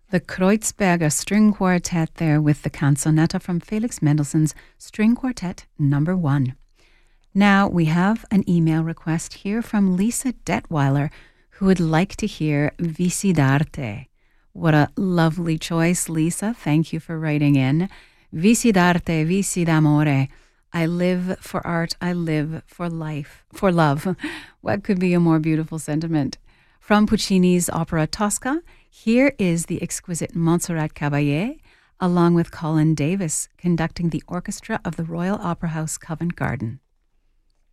The Kreuzberger String Quartet there with the Canzonetta from Felix Mendelssohn's String Quartet No. 1. Now we have an email request here from Lisa Detweiler, who would like to hear Vici d'arte. What a lovely choice, Lisa. Thank you for writing in. Vici d'arte, vici d'amore. I live for art, I live for life, for love. What could be a more beautiful sentiment? From Puccini's opera Tosca, here is the exquisite Montserrat Caballé, along with Colin Davis, conducting the orchestra of the Royal Opera House Covent Garden.